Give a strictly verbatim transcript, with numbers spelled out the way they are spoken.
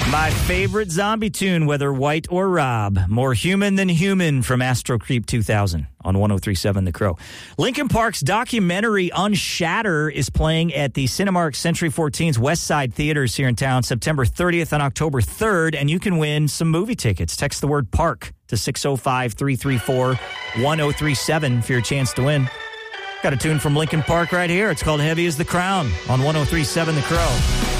My favorite zombie tune, whether White or Rob. More Human Than Human from Astro Creep two thousand on one oh three point seven The Crow. Linkin Park's documentary Unshatter is playing at the Cinemark Century fourteen's West Side Theaters here in town September thirtieth and October third, and you can win some movie tickets. Text the word PARK to six oh five, three three four, one oh three seven for your chance to win. Got a tune from Linkin Park right here. It's called Heavy as the Crown on one oh three point seven The Crow.